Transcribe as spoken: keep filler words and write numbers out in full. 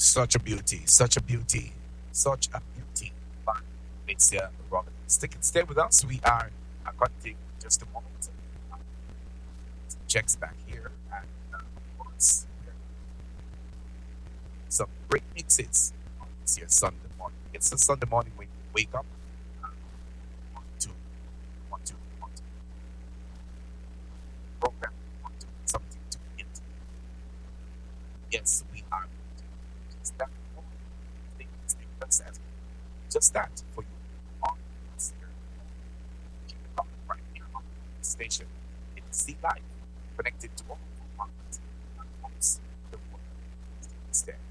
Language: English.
Such a beauty, such a beauty, such a beauty by Mitzia Robin. Stick and stay with us. We are uh, connecting in just a moment. Uh, checks back here and uh, of course, some great mixes on this here Sunday morning. It's a Sunday morning when you wake up. Uh, want to, want to, want to program, want to something to eat. Yes, we are just that. Thing, thing, just that for you on this here. Keep it up right here on the station. It's the life connected to all of the markets and homes the world instead.